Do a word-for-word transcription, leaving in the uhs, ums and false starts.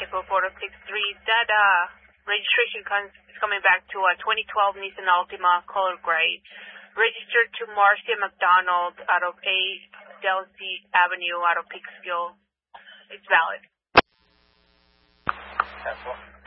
vehicle for the six three. That uh, registration comes, is coming back to a twenty twelve Nissan Altima color gray, registered to Marcia McDonald out of A. Delsey Avenue out of Peekskill. It's valid. That's one.